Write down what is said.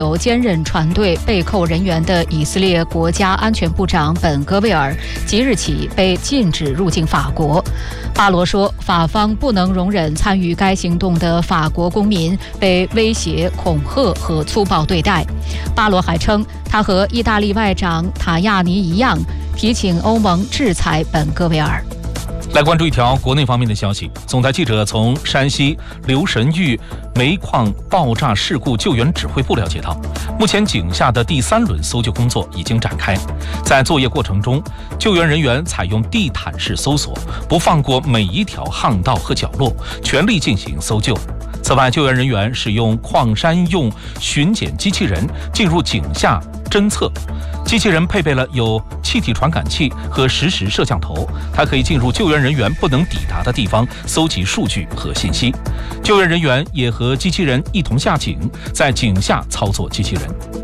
有坚韧船队被扣人员的以色列国家安全部长本·戈贝尔即日起被禁止入境法国。巴罗说，法方不能容忍参与该行动的法国公民被威胁、恐吓和粗暴对待。巴罗还称，他和意大利外长塔亚尼一样，提请欧盟制裁本·戈贝尔。 来关注一条国内方面的消息，总台记者从山西留神峪煤矿爆炸事故救援指挥部了解到，目前井下的第3轮搜救工作已经展开。在作业过程中，救援人员采用地毯式搜索，不放过每一条巷道和角落，全力进行搜救。此外，救援人员使用矿山用巡检机器人进入井下侦测，机器人配备了有气体传感器和实时摄像头，它可以进入救援人员不能抵达的地方搜集数据和信息。救援人员也和机器人一同下井，在井下操作机器人。